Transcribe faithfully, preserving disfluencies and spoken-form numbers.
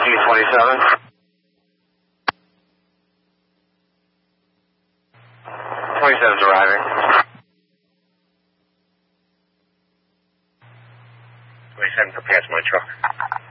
T twenty-seven. twenty-seven's arriving. twenty-seven prepares my truck.